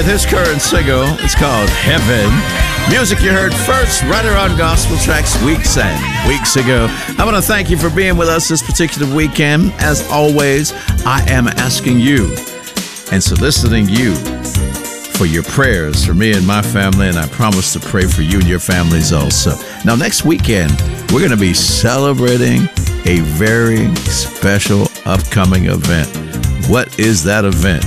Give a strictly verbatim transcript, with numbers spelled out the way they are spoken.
his current single. It's called Heaven. Music you heard first right around Gospel Tracks weeks and weeks ago. I want to thank you for being with us this particular weekend. As always, I am asking you and soliciting you for your prayers for me and my family, and I promise to pray for you and your families also. Now, next weekend, we're going to be celebrating a very special upcoming event. What is that event?